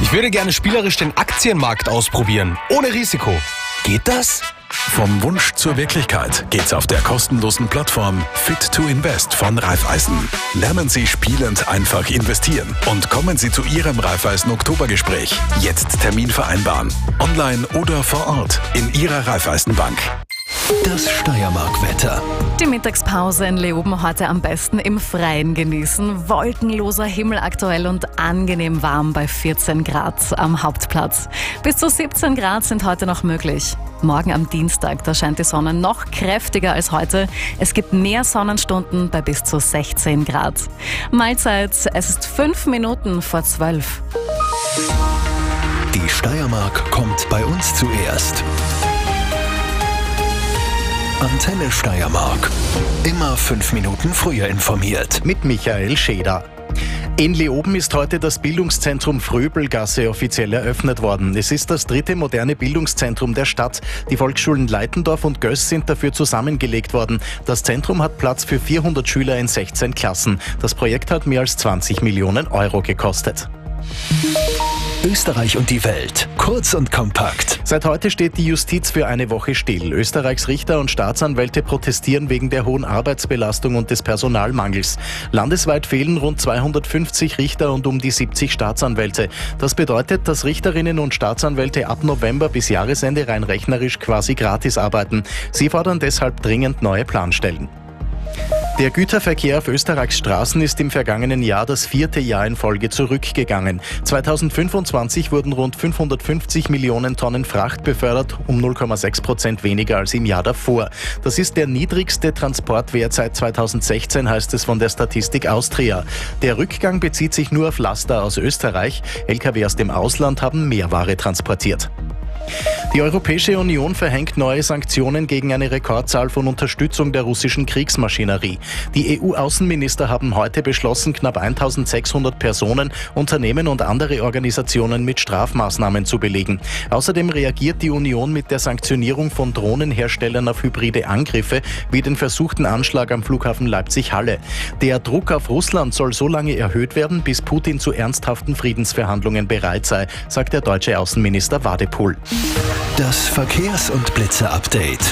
Ich würde gerne spielerisch den Aktienmarkt ausprobieren, ohne Risiko. Geht das? Vom Wunsch zur Wirklichkeit geht's auf der kostenlosen Plattform Fit to Invest von Raiffeisen. Lernen Sie spielend einfach investieren und kommen Sie zu Ihrem Raiffeisen Oktobergespräch. Jetzt Termin vereinbaren. Online oder vor Ort in Ihrer Raiffeisenbank. Das Steiermark-Wetter. Die Mittagspause in Leoben heute am besten im Freien genießen. Wolkenloser Himmel aktuell und angenehm warm bei 14 Grad am Hauptplatz. Bis zu 17 Grad sind heute noch möglich. Morgen am Dienstag, da scheint die Sonne noch kräftiger als heute. Es gibt mehr Sonnenstunden bei bis zu 16 Grad. Mahlzeit, es ist 5 Minuten vor 12. Die Steiermark kommt bei uns zuerst. Antenne Steiermark. Immer 5 Minuten früher informiert. Mit Michael Scheder. In Leoben ist heute das Bildungszentrum Fröbelgasse offiziell eröffnet worden. Es ist das 3. moderne Bildungszentrum der Stadt. Die Volksschulen Leitendorf und Göß sind dafür zusammengelegt worden. Das Zentrum hat Platz für 400 Schüler in 16 Klassen. Das Projekt hat mehr als 20 Millionen Euro gekostet. Österreich und die Welt. Kurz und kompakt. Seit heute steht die Justiz für eine Woche still. Österreichs Richter und Staatsanwälte protestieren wegen der hohen Arbeitsbelastung und des Personalmangels. Landesweit fehlen rund 250 Richter und um die 70 Staatsanwälte. Das bedeutet, dass Richterinnen und Staatsanwälte ab November bis Jahresende rein rechnerisch quasi gratis arbeiten. Sie fordern deshalb dringend neue Planstellen. Der Güterverkehr auf Österreichs Straßen ist im vergangenen Jahr das 4. Jahr in Folge zurückgegangen. 2025 wurden rund 550 Millionen Tonnen Fracht befördert, um 0,6% weniger als im Jahr davor. Das ist der niedrigste Transportwert seit 2016, heißt es von der Statistik Austria. Der Rückgang bezieht sich nur auf Laster aus Österreich. Lkw aus dem Ausland haben mehr Ware transportiert. Die Europäische Union verhängt neue Sanktionen gegen eine Rekordzahl von Unterstützung der russischen Kriegsmaschinerie. Die EU-Außenminister haben heute beschlossen, knapp 1600 Personen, Unternehmen und andere Organisationen mit Strafmaßnahmen zu belegen. Außerdem reagiert die Union mit der Sanktionierung von Drohnenherstellern auf hybride Angriffe, wie den versuchten Anschlag am Flughafen Leipzig-Halle. Der Druck auf Russland soll so lange erhöht werden, bis Putin zu ernsthaften Friedensverhandlungen bereit sei, sagt der deutsche Außenminister Wadepool. Das Verkehrs- und Blitzer-Update.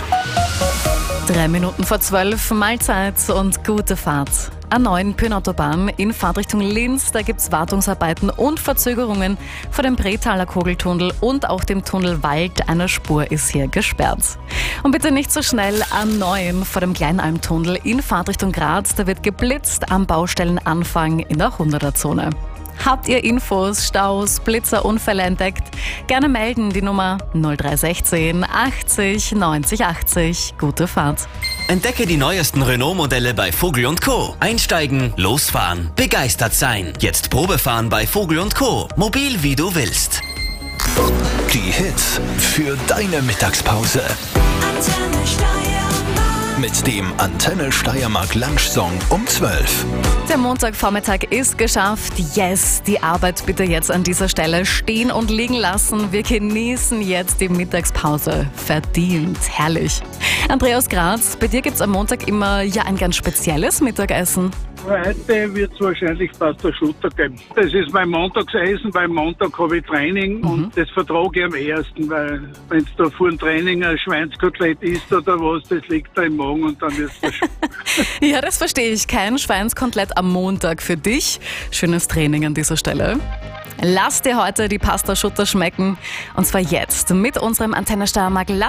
3 Minuten vor 12, Mahlzeit und gute Fahrt. A9 Pönautobahn in Fahrtrichtung Linz, da gibt es Wartungsarbeiten und Verzögerungen vor dem Bretaler Kogeltunnel und auch dem Tunnel Wald. Eine Spur ist hier gesperrt. Und bitte nicht so schnell, A9 vor dem Kleinalmtunnel in Fahrtrichtung Graz, da wird geblitzt am Baustellenanfang in der 100er-Zone. Habt ihr Infos, Staus, Blitzer, Unfälle entdeckt? Gerne melden, die Nummer 0316 80 90 80. Gute Fahrt. Entdecke die neuesten Renault-Modelle bei Vogel & Co. Einsteigen, losfahren, begeistert sein. Jetzt Probefahren bei Vogel & Co. Mobil wie du willst. Die Hits für deine Mittagspause. Antenne Steiermark. Mit dem Antenne Steiermark Lunch-Song um 12. Der Montagvormittag ist geschafft. Yes, die Arbeit bitte jetzt an dieser Stelle stehen und liegen lassen. Wir genießen jetzt die Mittagspause. Verdient. Herrlich. Andreas Graz, bei dir gibt es am Montag immer ein ganz spezielles Mittagessen. Heute wird es wahrscheinlich Pasta Schutter geben. Das ist mein Montagsessen, weil Montag habe ich Training und das vertrage ich am ersten, weil wenn es da vor dem Training ein Schweinskotelett isst oder was, das liegt da im Magen und dann ist das Ja, das verstehe ich. Kein Schweinskotelett am Montag für dich. Schönes Training an dieser Stelle. Lass dir heute die Pasta Schutter schmecken und zwar jetzt mit unserem Antenne Steiermark